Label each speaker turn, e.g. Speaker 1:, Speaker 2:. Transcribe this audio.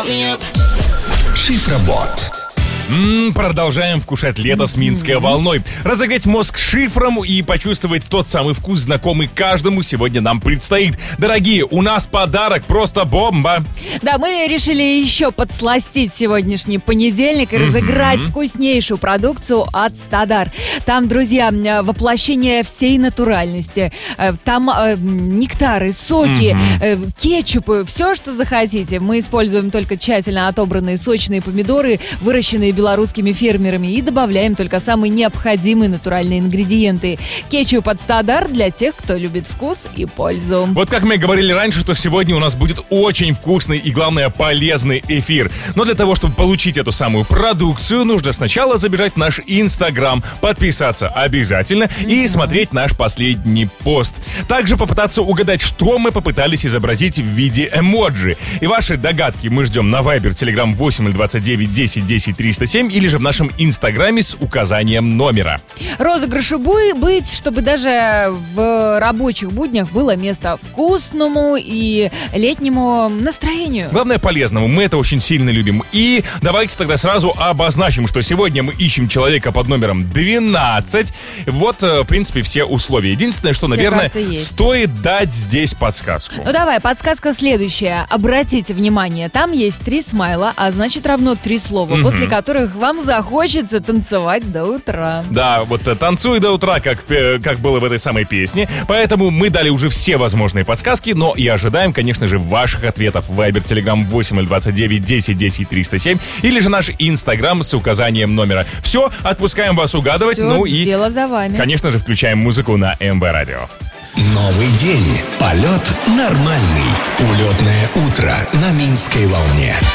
Speaker 1: Шифробот.
Speaker 2: Продолжаем вкушать лето с Минской волной. Разогреть мозг шифром и почувствовать тот самый вкус, знакомый каждому, сегодня нам предстоит. Дорогие, у нас подарок просто бомба.
Speaker 3: Да, мы решили еще подсластить сегодняшний понедельник и разыграть вкуснейшую продукцию от Стадар. Там, друзья, воплощение всей натуральности. Там нектары, соки, кетчупы, все, что захотите. Мы используем только тщательно отобранные сочные помидоры, выращенные белорусскими фермерами, и добавляем только самые необходимые натуральные ингредиенты. Кетчуп от Стадар для тех, кто любит вкус и пользу.
Speaker 2: Вот как мы говорили раньше, что сегодня у нас будет очень вкусный и, главное, полезный эфир. Но для того, чтобы получить эту самую продукцию, нужно сначала забежать в наш Инстаграм, подписаться обязательно и смотреть наш последний пост. Также попытаться угадать, что мы попытались изобразить в виде эмоджи. И ваши догадки мы ждем на Viber, Telegram 8029 10 10 307 или же в нашем Инстаграме с указанием номера.
Speaker 3: Розыгрышу быть, чтобы даже в рабочих буднях было место вкусному и летнему настроению.
Speaker 2: Главное, полезному. Мы это очень сильно любим. И давайте тогда сразу обозначим, что сегодня мы ищем человека под номером 12. Вот, в принципе, все условия. Единственное, что, наверное, стоит дать здесь подсказку.
Speaker 3: Ну давай, подсказка следующая. Обратите внимание, там есть 3 смайла, а значит равно 3 слова, после которых вам захочется танцевать до утра.
Speaker 2: Да, вот танцуй до утра, как было в этой самой песне. Поэтому мы дали уже все возможные подсказки, но и ожидаем, конечно же, ваших ответов. Viber, Telegram 8029 10 10 307 или же наш Инстаграм с указанием номера. Все, отпускаем вас угадывать.
Speaker 3: Все,
Speaker 2: ну и,
Speaker 3: дело за вами.
Speaker 2: Конечно же, включаем музыку на МВ Радио.
Speaker 1: Новый день. Полет нормальный. Улетное утро на Минской волне.